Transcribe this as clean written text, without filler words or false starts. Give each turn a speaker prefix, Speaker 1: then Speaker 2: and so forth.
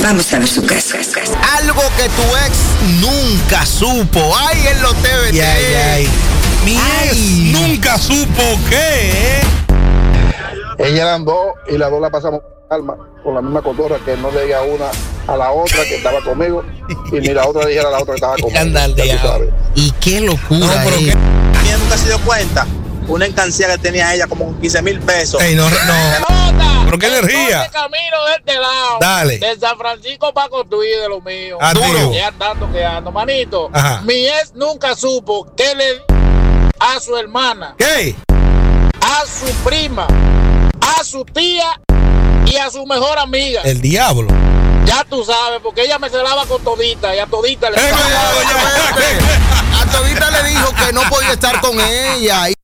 Speaker 1: Vamos a ver su casa.
Speaker 2: Algo que tu ex nunca supo. Ay, en los TVT.
Speaker 3: Ay. Mi ex nunca supo qué.
Speaker 4: Ella eran dos y las dos la pasamos calma, con la misma cotorra, que no le diga una a la otra que estaba conmigo y ni la otra dijera a la otra que estaba conmigo.
Speaker 3: Anda al diablo.
Speaker 2: Y qué locura.
Speaker 3: No, pero
Speaker 2: es.
Speaker 3: qué.
Speaker 5: Ella nunca se dio cuenta. Una encancía que tenía ella como 15,000 pesos.
Speaker 3: Ey, no. ¿Pero qué energía?
Speaker 6: Camino de este lado.
Speaker 3: Dale.
Speaker 6: De San Francisco para construir de lo mío.
Speaker 3: Duro.
Speaker 6: Ya tanto que ando, manito.
Speaker 3: Ajá.
Speaker 6: Mi ex nunca supo qué le a su hermana,
Speaker 3: ¿Qué?
Speaker 6: a su prima, a su tía y a su mejor amiga.
Speaker 3: El diablo.
Speaker 6: Ya tú sabes, porque ella me celaba con todita y a todita le
Speaker 2: A todita le dijo que no podía estar con ella.